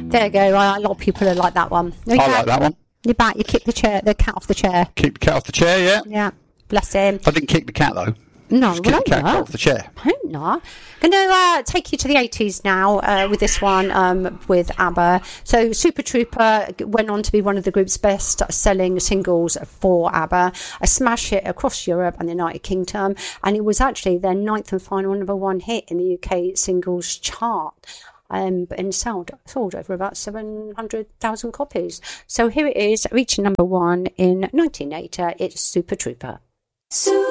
There you go. A lot of people are like that one. I like that one. You're back. You kick the cat off the chair. Kick the cat off the chair, yeah. Yeah. Bless him. I didn't kick the cat, though. No, Just kick the cat off the chair. I don't know. I'm going to take you to the 80s now with this one with ABBA. So Super Trooper went on to be one of the group's best-selling singles for ABBA, a smash hit across Europe and the United Kingdom, and it was actually their 9th and final #1 hit in the UK singles chart. And sold over about 700,000 copies. So here it is, reaching #1 in 1980. It's Super Trooper.